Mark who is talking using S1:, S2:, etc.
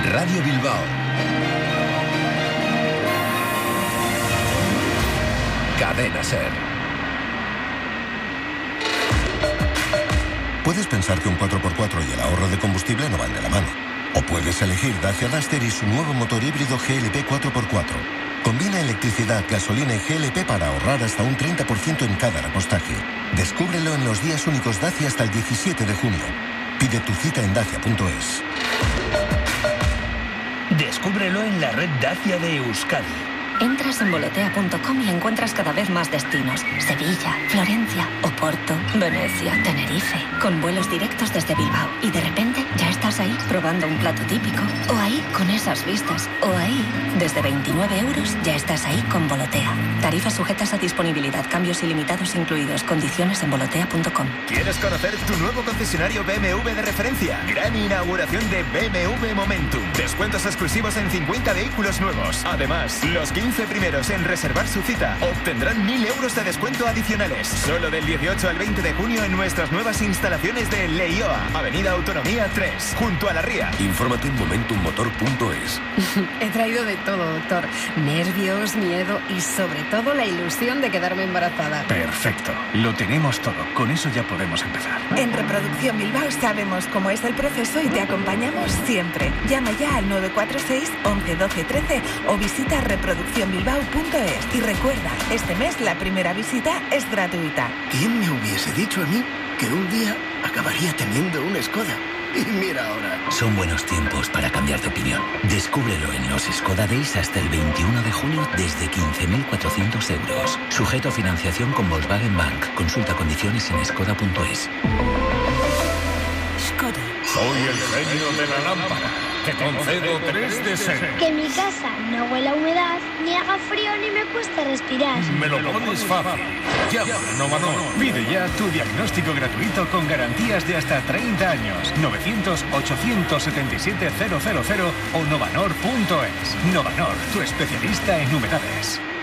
S1: Radio Bilbao. Cadena Ser.
S2: Puedes pensar que un 4x4 y el ahorro de combustible no van de la mano. O puedes elegir Dacia Duster y su nuevo motor híbrido GLP 4x4. Combina electricidad, gasolina y GLP para ahorrar hasta un 30% en cada repostaje. Descúbrelo en los días únicos Dacia hasta el 17 de junio. Pide tu cita en dacia.es.
S3: Descúbrelo en la red Dacia de Euskadi.
S4: Entras en volotea.com y encuentras cada vez más destinos. Sevilla, Florencia, Oporto, Venecia, Tenerife. Con vuelos directos desde Bilbao. Y de repente ya estás ahí probando un plato típico. O ahí con esas vistas. O ahí, desde 29 euros, ya estás ahí con Volotea. Tarifas sujetas a disponibilidad. Cambios ilimitados incluidos. Condiciones en volotea.com.
S5: ¿Quieres conocer tu nuevo concesionario BMW de referencia? Gran inauguración de BMW Momentum. Descuentos exclusivos en 50 vehículos nuevos. Además, los 15 primeros en reservar su cita obtendrán 1.000 euros de descuento adicionales. Solo del 18 al 20 de junio en nuestras nuevas instalaciones de Leioa, Avenida Autonomía 3, junto a la Ría.
S1: Infórmate en momentummotor.es.
S6: He traído de todo, doctor. Nervios, miedo y sobre todo la ilusión de quedarme embarazada.
S7: Perfecto. Lo tenemos todo. Con eso ya podemos empezar.
S8: En Reproducción Bilbao sabemos cómo es el proceso y te acompañamos siempre. Llama ya al 946 11 12 13 o visita reproduccionbilbao.es. Y recuerda, este mes la primera visita es gratuita.
S9: ¿Quién me hubiese dicho a mí que un día acabaría teniendo un Skoda? Y mira ahora.
S10: Son buenos tiempos para cambiar de opinión. Descúbrelo en los Skoda Days hasta el 21 de junio desde 15.400 euros. Sujeto a financiación con Volkswagen Bank. Consulta condiciones en skoda.es.
S11: Skoda. Soy el genio de la lámpara. Te concedo 3 deseos.
S12: Que mi casa no huela a humedad, ni haga frío, ni me cueste respirar.
S11: Me lo pones fácil. Llama a Novanor.
S7: Pide ya tu diagnóstico gratuito con garantías de hasta 30 años. 900-877-000 o novanor.es. Novanor, tu especialista en humedades.